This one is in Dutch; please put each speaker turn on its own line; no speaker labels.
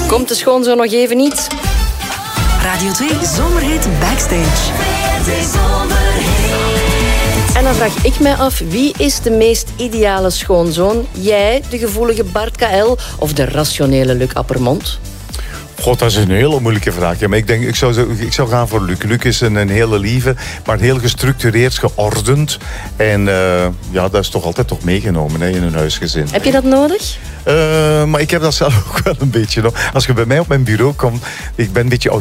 Komt de schoonzoon nog even niet?
Radio 2 Zomerhit Backstage.
En dan vraag ik mij af, wie is de meest ideale schoonzoon? Jij, de gevoelige Bart KL of de rationele Luc Appermond?
God, dat is een hele moeilijke vraag. Ja, maar ik denk, ik zou gaan voor Luc. Luc is een hele lieve, maar heel gestructureerd, geordend. En ja, dat is toch altijd meegenomen in een huisgezin.
Heb je dat nodig?
Maar ik heb dat zelf ook wel een beetje nog. Als je bij mij op mijn bureau komt, ik ben een beetje